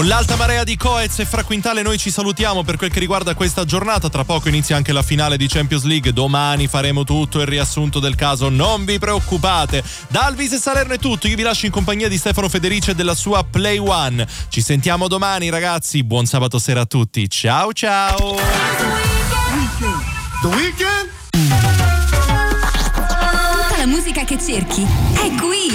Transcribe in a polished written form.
L'alta marea di Coez e Fra Quintale, noi ci salutiamo per quel che riguarda questa giornata. Tra poco inizia anche la finale di Champions League. Domani faremo tutto il riassunto del caso, non vi preoccupate. Da Alvise Salerno è tutto, io vi lascio in compagnia di Stefano Federici e della sua Play One. Ci sentiamo domani ragazzi, buon sabato sera a tutti, ciao ciao. The Weeknd? Tutta la musica che cerchi è qui.